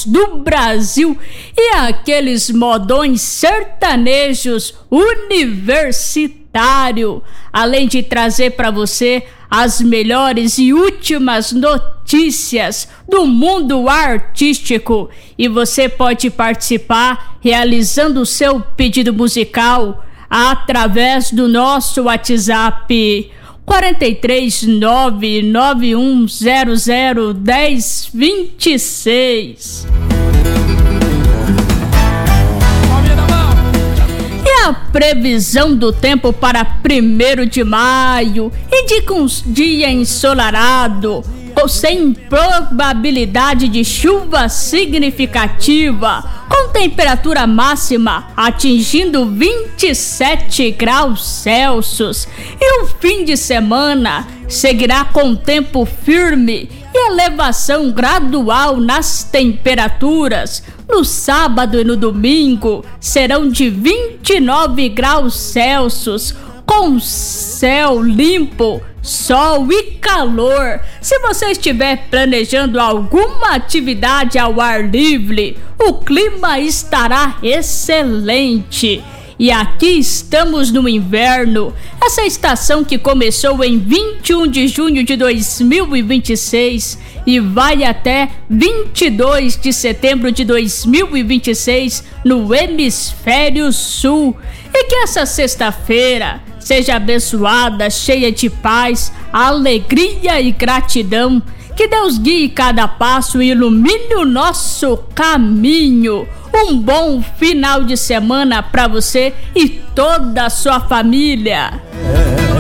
do Brasil e aqueles modões sertanejos universitário, além de trazer para você as melhores e últimas notícias do mundo artístico. E você pode participar realizando o seu pedido musical através do nosso WhatsApp 43991001026. E a previsão do tempo para 1º de maio indica um dia ensolarado, ou sem probabilidade de chuva significativa, com temperatura máxima atingindo 27 graus Celsius. E o fim de semana seguirá com tempo firme e elevação gradual nas temperaturas. No sábado e no domingo serão de 29 graus Celsius, com céu limpo, sol e calor. Se você estiver planejando alguma atividade ao ar livre, o clima estará excelente. E aqui estamos no inverno, essa estação que começou em 21 de junho de 2026 e vai até 22 de setembro de 2026 no hemisfério sul. E que essa sexta-feira seja abençoada, cheia de paz, alegria e gratidão. Que Deus guie cada passo e ilumine o nosso caminho. Um bom final de semana para você e toda a sua família.